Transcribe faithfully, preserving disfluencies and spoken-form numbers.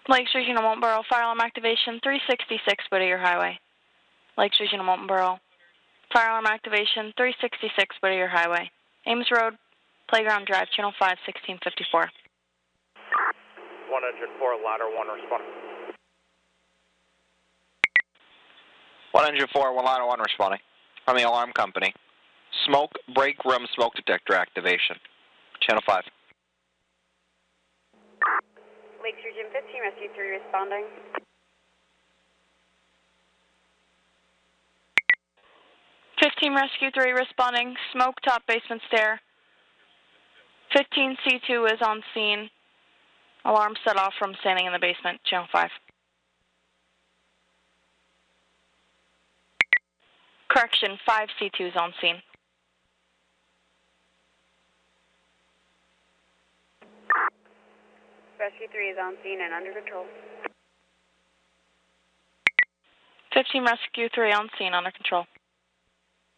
Lakes Regional Molten Borough, fire alarm activation three sixty-six Whittier Highway. Lakes Regional Molten Borough, fire alarm activation three sixty-six Whittier Highway. Ames Road, Playground Drive, Channel five, sixteen fifty-four. one oh four, ladder one responding. one oh four, ladder one responding. From the alarm company. Smoke break room smoke detector activation. Channel five. Lakes Region fifteen, Rescue three responding. fifteen Rescue three responding, smoke top basement stair. fifteen C two is on scene. Alarm set off from standing in the basement, Channel five. Correction, five C two is on scene. Rescue three is on scene and under control. fifteen Rescue three on scene, under control.